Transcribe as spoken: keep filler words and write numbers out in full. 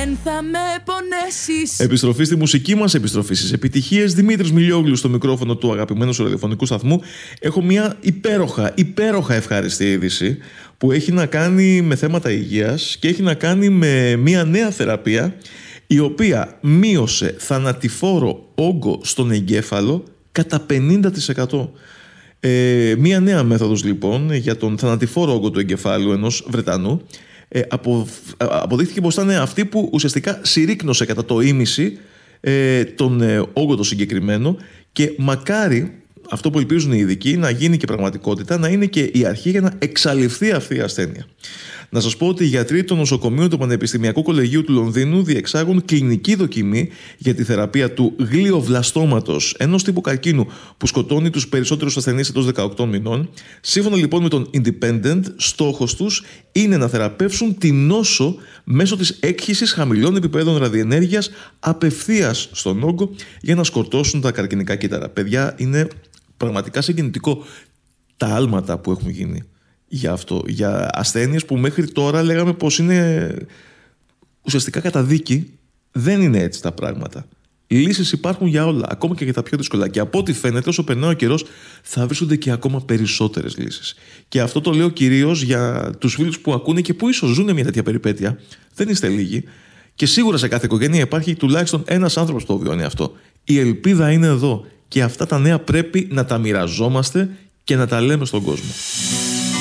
δεν θα με πονέσεις. Επιστροφή στη μουσική μας, επιστροφή στις επιτυχίες. Δημήτρης Μιλιόγλου στο μικρόφωνο του αγαπημένου σου ραδιοφωνικού σταθμού. Έχω μια υπέροχα, υπέροχα ευχάριστη είδηση που έχει να κάνει με θέματα υγείας και έχει να κάνει με μια νέα θεραπεία η οποία μείωσε θανατηφόρο όγκο στον εγκέφαλο κατά πενήντα τοις εκατό. Ε, μία νέα μέθοδος λοιπόν για τον θανατηφόρο όγκο του εγκεφάλου ενός Βρετανού ε, απο, αποδείχθηκε πως ήταν αυτή που ουσιαστικά συρρίκνωσε κατά το ίμιση ε, τον ε, όγκο το συγκεκριμένο, και μακάρι αυτό που ελπίζουν οι ειδικοί να γίνει και πραγματικότητα, να είναι και η αρχή για να εξαλειφθεί αυτή η ασθένεια. Να σας πω ότι οι γιατροί των νοσοκομείων του Πανεπιστημιακού Κολεγίου του Λονδίνου διεξάγουν κλινική δοκιμή για τη θεραπεία του γλιοβλαστώματος, ενός τύπου καρκίνου που σκοτώνει τους περισσότερους ασθενείς εντός δεκαοκτώ μηνών. Σύμφωνα λοιπόν με τον Independent, στόχος τους είναι να θεραπεύσουν τη νόσο μέσω της έκχυσης χαμηλών επιπέδων ραδιενέργειας απευθείας στον όγκο για να σκοτώσουν τα καρκινικά κύτταρα. Παιδιά, είναι πραγματικά συγκινητικό τα άλματα που έχουν γίνει για αυτό, για ασθένειες που μέχρι τώρα λέγαμε πως είναι ουσιαστικά καταδίκη. Δεν είναι έτσι τα πράγματα. Λύσεις υπάρχουν για όλα, ακόμα και για τα πιο δύσκολα. Και από ό,τι φαίνεται, όσο περνάει ο καιρός, θα βρίσκονται και ακόμα περισσότερες λύσεις. Και αυτό το λέω κυρίως για τους φίλους που ακούνε και που ίσως ζουν μια τέτοια περιπέτεια. Δεν είστε λίγοι. Και σίγουρα σε κάθε οικογένεια υπάρχει τουλάχιστον ένας άνθρωπος που το βιώνει αυτό. Η ελπίδα είναι εδώ. Και αυτά τα νέα πρέπει να τα μοιραζόμαστε και να τα λέμε στον κόσμο.